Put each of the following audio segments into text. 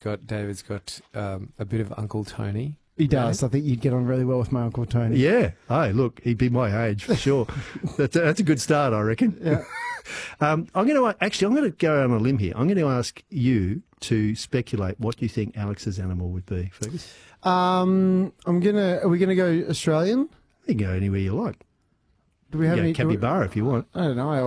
David's got a bit of Uncle Tony. He does. I think you'd get on really well with my Uncle Tony. Yeah. Hey, look, he'd be my age for sure. That's a good start, I reckon. Yeah. I'm going to go on a limb here. I'm going to ask you to speculate what you think Alex's animal would be, Fergus. Are we gonna go Australian? You can go anywhere you like. Do we have any capybara if you want. I don't know. I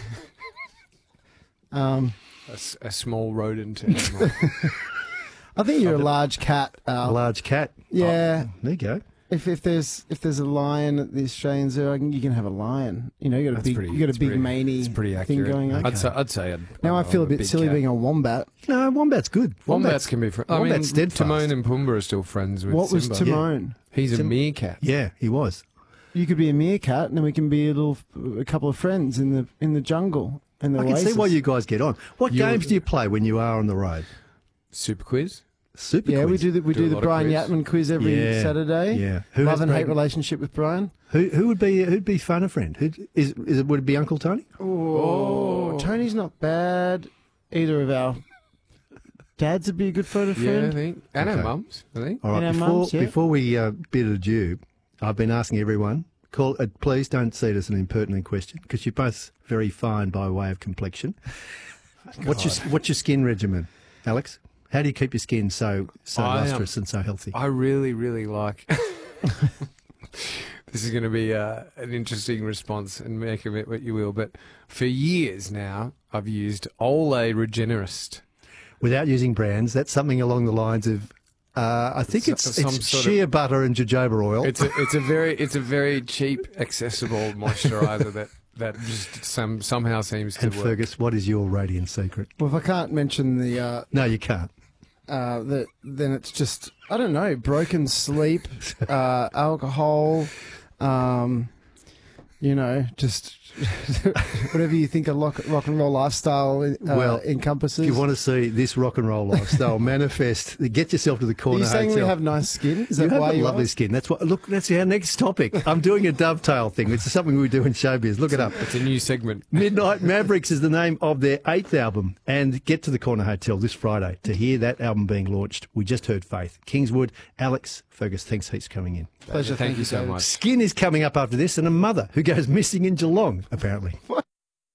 always. A small rodent animal. I think you're a large cat. A large cat. Yeah. Oh, there you go. If there's a lion at the Australian Zoo, you can have a lion. You know, you got a big maney thing going on. Okay. I'd say. Now I feel a bit silly being a wombat. No, wombat's good. Wombats can be. Wombat's steadfast. Timon and Pumbaa are still friends with. What was Simba. Timon? He's a meerkat. Yeah, he was. You could be a meerkat, and then we can be a couple of friends in the jungle. And the I can see why you guys get on. What games do you play when you are on the road? Super quiz. Super quiz. we do the Brian Yatman quiz every Saturday. Yeah. Love and hate relationship with Brian. Who'd be fun a friend? Would it be Uncle Tony? Oh, Tony's not bad. Either of our dads would be a good photo friend. Yeah, I think. And our mums, I think. All right. Before we bid adieu, I've been asking everyone. Please don't see it as an impertinent question because you're both very fine by way of complexion. What's your skin regimen, Alex? How do you keep your skin so lustrous and so healthy? I really, really like. This is going to be an interesting response, and make of it what you will. But for years now, I've used Olay Regenerist. Without using brands, that's something along the lines of. I think it's shea butter and jojoba oil. It's a very cheap, accessible moisturiser that just somehow seems to work. And Fergus, what is your radiant secret? Well, if I can't mention the no, you can't. Then it's just I don't know, broken sleep, alcohol, just whatever you think a rock and roll lifestyle encompasses. If you want to see this rock and roll lifestyle manifest, get yourself to the corner. Are you saying hotel. we have nice skin? Is that you why have lovely skin. That's our next topic. I'm doing a dovetail thing. It's something we do in showbiz. Look it up. It's a new segment. Midnight Mavericks is the name of their 8th album. And get to the Corner Hotel this Friday to hear that album being launched. We just heard Faith. Kingswood, Alex, Fergus, thanks heaps for coming in. Pleasure. Thank you so much. Skin is coming up after this, and a mother who goes missing in Geelong, apparently. What?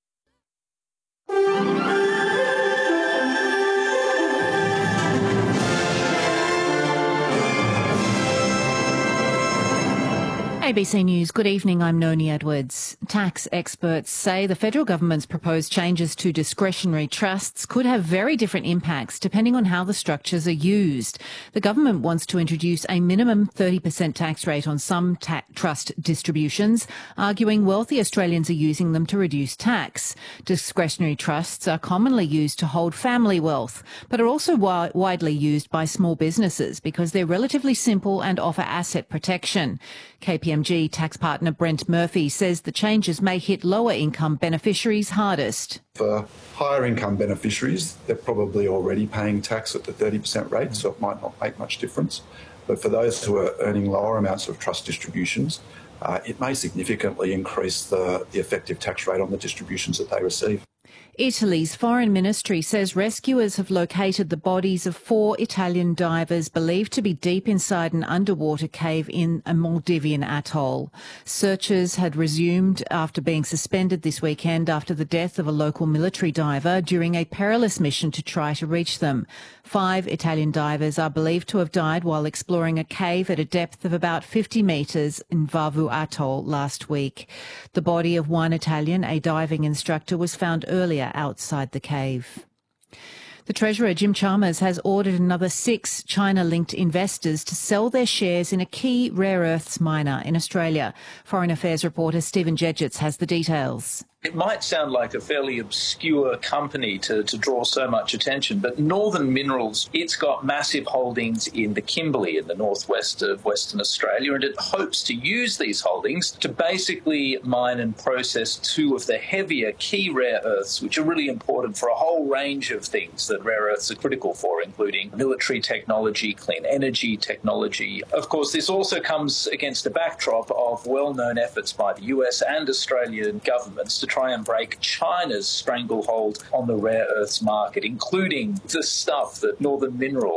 ABC News, good evening, I'm Noni Edwards. Tax experts say the federal government's proposed changes to discretionary trusts could have very different impacts depending on how the structures are used. The government wants to introduce a minimum 30% tax rate on some trust distributions, arguing wealthy Australians are using them to reduce tax. Discretionary trusts are commonly used to hold family wealth, but are also widely used by small businesses because they're relatively simple and offer asset protection. KPMG tax partner Brent Murphy says the changes may hit lower income beneficiaries hardest. For higher income beneficiaries, they're probably already paying tax at the 30% rate, so it might not make much difference. But for those who are earning lower amounts of trust distributions, it may significantly increase the effective tax rate on the distributions that they receive. Italy's foreign ministry says rescuers have located the bodies of 4 Italian divers believed to be deep inside an underwater cave in a Maldivian atoll. Searches had resumed after being suspended this weekend after the death of a local military diver during a perilous mission to try to reach them. 5 Italian divers are believed to have died while exploring a cave at a depth of about 50 metres in Vavu Atoll last week. The body of one Italian, a diving instructor, was found earlier outside the cave. The Treasurer, Jim Chalmers, has ordered another 6 China-linked investors to sell their shares in a key rare earths miner in Australia. Foreign Affairs reporter Stephen Jedgetts has the details. It might sound like a fairly obscure company to draw so much attention, but Northern Minerals, it's got massive holdings in the Kimberley in the northwest of Western Australia, and it hopes to use these holdings to basically mine and process 2 of the heavier key rare earths, which are really important for a whole range of things that rare earths are critical for, including military technology, clean energy technology. Of course, this also comes against a backdrop of well-known efforts by the US and Australian governments to try and break China's stranglehold on the rare earths market, including the stuff that Northern Minerals